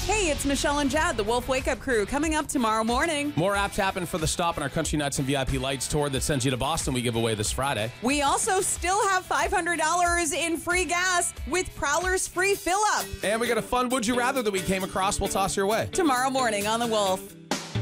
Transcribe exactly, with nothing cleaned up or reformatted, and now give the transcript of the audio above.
Hey, it's Michelle and Jad, the Wolf Wake Up Crew, coming up tomorrow morning. More apps happen for the stop in our Country Nights and V I P Lights tour that sends you to Boston we give away this Friday. We also still have five hundred dollars in free gas with Prowler's free fill-up. And we got a fun Would You Rather that we came across we'll toss your way. Tomorrow morning on The Wolf.